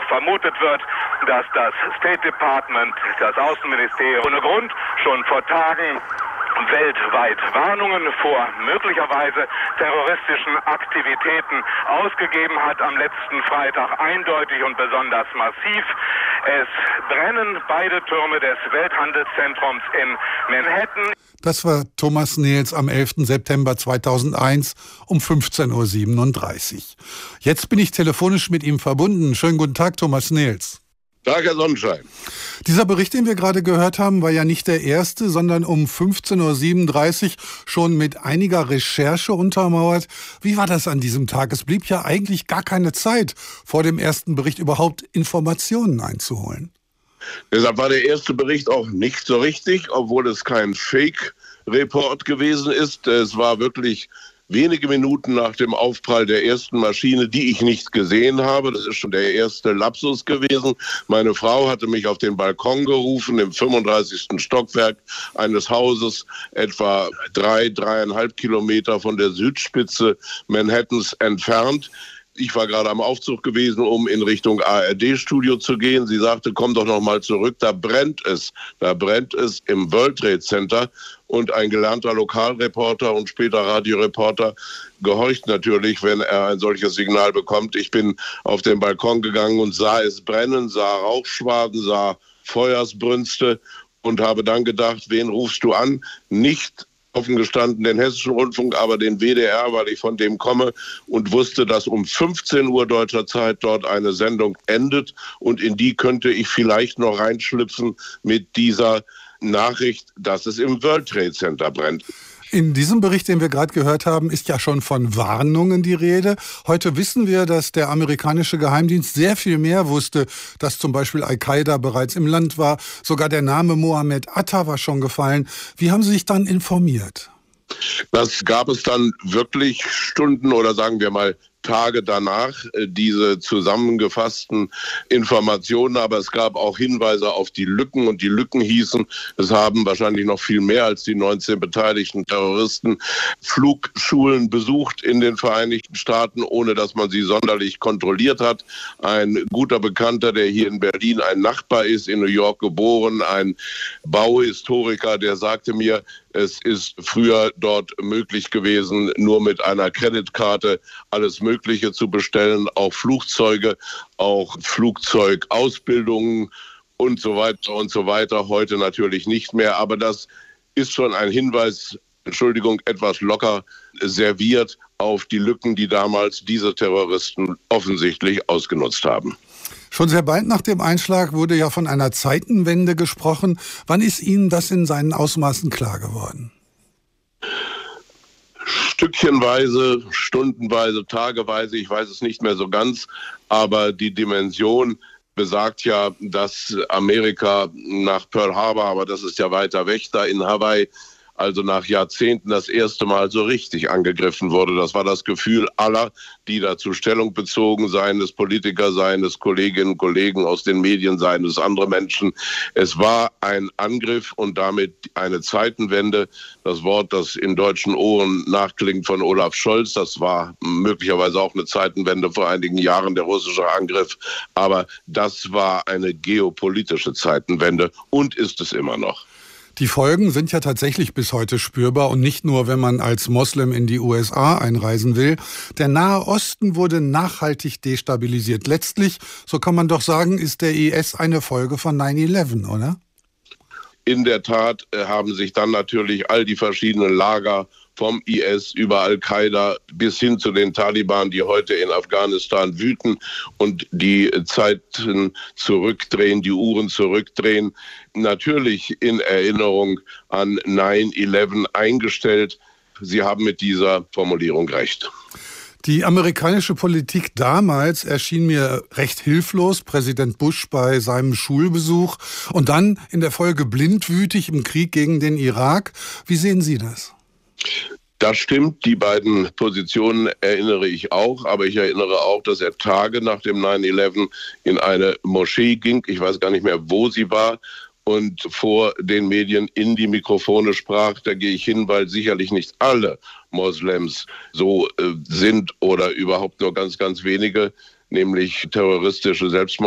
vermutet wird, dass das State Department, das Außenministerium, ohne Grund schon vor Tagen weltweit Warnungen vor möglicherweise terroristischen Aktivitäten ausgegeben hat, am letzten Freitag eindeutig und besonders massiv. Es brennen beide Türme des Welthandelszentrums in Manhattan. Das war Thomas Nehls am 11. September 2001 um 15.37 Uhr. Jetzt bin ich telefonisch mit ihm verbunden. Schönen guten Tag, Thomas Nehls. Tag, Herr Sonnenschein. Dieser Bericht, den wir gerade gehört haben, war ja nicht der erste, sondern um 15.37 Uhr schon mit einiger Recherche untermauert. Wie war das an diesem Tag? Es blieb ja eigentlich gar keine Zeit, vor dem ersten Bericht überhaupt Informationen einzuholen. Deshalb war der erste Bericht auch nicht so richtig, obwohl es kein Fake-Report gewesen ist. Es war wirklich wenige Minuten nach dem Aufprall der ersten Maschine, die ich nicht gesehen habe. Das ist schon der erste Lapsus gewesen. Meine Frau hatte mich auf den Balkon gerufen, im 35. Stockwerk eines Hauses, etwa 3,5 Kilometer von der Südspitze Manhattans entfernt. Ich war gerade am Aufzug gewesen, um in Richtung ARD-Studio zu gehen. Sie sagte, komm doch noch mal zurück, da brennt es. Da brennt es im World Trade Center. Und ein gelernter Lokalreporter und später Radioreporter gehorcht natürlich, wenn er ein solches Signal bekommt. Ich bin auf den Balkon gegangen und sah es brennen, sah Rauchschwaden, sah Feuersbrünste und habe dann gedacht, wen rufst du an? Nicht offen gestanden den Hessischen Rundfunk, aber den WDR, weil ich von dem komme und wusste, dass um 15 Uhr deutscher Zeit dort eine Sendung endet und in die könnte ich vielleicht noch reinschlüpfen mit dieser Nachricht, dass es im World Trade Center brennt. In diesem Bericht, den wir gerade gehört haben, ist ja schon von Warnungen die Rede. Heute wissen wir, dass der amerikanische Geheimdienst sehr viel mehr wusste, dass zum Beispiel Al-Qaida bereits im Land war. Sogar der Name Mohammed Atta war schon gefallen. Wie haben Sie sich dann informiert? Das gab es dann wirklich Stunden oder sagen wir mal Tage danach, diese zusammengefassten Informationen, aber es gab auch Hinweise auf die Lücken und die Lücken hießen, es haben wahrscheinlich noch viel mehr als die 19 beteiligten Terroristen Flugschulen besucht in den Vereinigten Staaten, ohne dass man sie sonderlich kontrolliert hat. Ein guter Bekannter, der hier in Berlin ein Nachbar ist, in New York geboren, ein Bauhistoriker, der sagte mir, es ist früher dort möglich gewesen, nur mit einer Kreditkarte alles Mögliche zu bestellen, auch Flugzeuge, auch Flugzeugausbildungen und so weiter und so weiter. Heute natürlich nicht mehr, aber das ist schon ein Hinweis, Entschuldigung, etwas locker serviert auf die Lücken, die damals diese Terroristen offensichtlich ausgenutzt haben. Schon sehr bald nach dem Einschlag wurde ja von einer Zeitenwende gesprochen. Wann ist Ihnen das in seinen Ausmaßen klar geworden? Stückchenweise, stundenweise, tageweise, ich weiß es nicht mehr so ganz, aber die Dimension besagt ja, dass Amerika nach Pearl Harbor, aber das ist ja weiter weg, da in Hawaii, also nach Jahrzehnten das erste Mal so richtig angegriffen wurde. Das war das Gefühl aller, die dazu Stellung bezogen, seien es Politiker, seien es Kolleginnen und Kollegen aus den Medien, seien es andere Menschen. Es war ein Angriff und damit eine Zeitenwende. Das Wort, das in deutschen Ohren nachklingt von Olaf Scholz, das war möglicherweise auch eine Zeitenwende vor einigen Jahren, der russische Angriff. Aber das war eine geopolitische Zeitenwende und ist es immer noch. Die Folgen sind ja tatsächlich bis heute spürbar und nicht nur, wenn man als Moslem in die USA einreisen will. Der Nahe Osten wurde nachhaltig destabilisiert. Letztlich, so kann man doch sagen, ist der IS eine Folge von 9/11, oder? In der Tat haben sich dann natürlich all die verschiedenen Lager vom IS über Al-Qaida bis hin zu den Taliban, die heute in Afghanistan wüten und die Zeiten zurückdrehen, die Uhren zurückdrehen, natürlich in Erinnerung an 9/11 eingestellt. Sie haben mit dieser Formulierung recht. Die amerikanische Politik damals erschien mir recht hilflos. Präsident Bush bei seinem Schulbesuch und dann in der Folge blindwütig im Krieg gegen den Irak. Wie sehen Sie das? Das stimmt, die beiden Positionen erinnere ich auch, aber ich erinnere auch, dass er Tage nach dem 9/11 in eine Moschee ging, ich weiß gar nicht mehr, wo sie war, und vor den Medien in die Mikrofone sprach. Da gehe ich hin, weil sicherlich nicht alle Moslems so sind oder überhaupt nur ganz, ganz wenige, nämlich terroristische Selbstmord